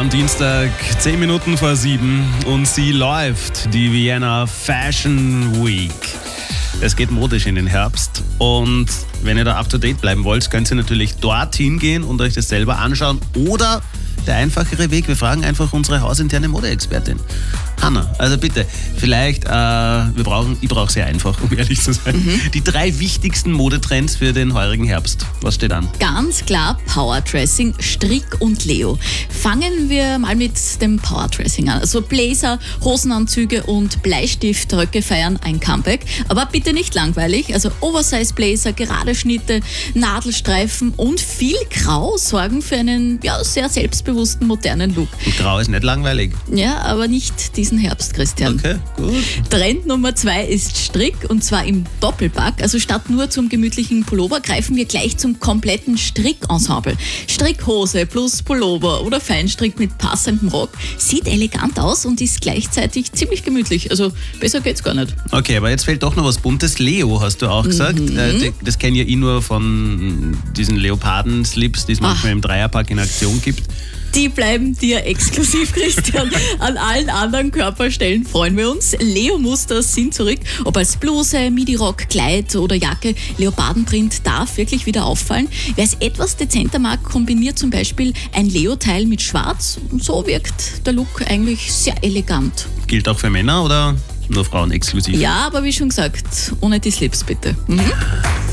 Am Dienstag 10 Minuten vor 7 und sie läuft, die Vienna Fashion Week. Es geht modisch in den Herbst und wenn ihr da up to date bleiben wollt, könnt ihr natürlich dorthin gehen und euch das selber anschauen oder der einfachere Weg, wir fragen einfach unsere hausinterne Modeexpertin. Hanna, also bitte, vielleicht, ich brauche sehr einfach, um ehrlich zu sein, die 3 wichtigsten Modetrends für den heurigen Herbst. Was steht an? Ganz klar Powerdressing, Strick und Leo. Fangen wir mal mit dem Powerdressing an. Also Blazer, Hosenanzüge und Bleistiftröcke feiern ein Comeback. Aber bitte nicht langweilig. Also Oversize-Blazer, gerade Schnitte, Nadelstreifen und viel Grau sorgen für einen sehr selbstbewussten, modernen Look. Und Grau ist nicht langweilig. Ja, aber nicht diesen Herbst, Christian. Okay, gut. Trend Nummer 2 ist Strick und zwar im Doppelpack. Also statt nur zum gemütlichen Pullover greifen wir gleich zum kompletten Strickensemble. Strickhose plus Pullover oder Feinstrick mit passendem Rock. Sieht elegant aus und ist gleichzeitig ziemlich gemütlich. Also besser geht's gar nicht. Okay, aber jetzt fehlt doch noch was Buntes. Leo, hast du auch gesagt. Das kenne ja ich nur von diesen Leoparden-Slips, die es manchmal im Dreierpack in Aktion gibt. Die bleiben dir exklusiv, Christian. An allen anderen Körperstellen freuen wir uns. Leo-Muster sind zurück. Ob als Bluse, Midi-Rock, Kleid oder Jacke, Leopardenprint darf wirklich wieder auffallen. Wer es etwas dezenter mag, kombiniert zum Beispiel ein Leo-Teil mit Schwarz. Und so wirkt der Look eigentlich sehr elegant. Gilt auch für Männer oder nur Frauen exklusiv? Ja, aber wie schon gesagt, ohne die Slips bitte.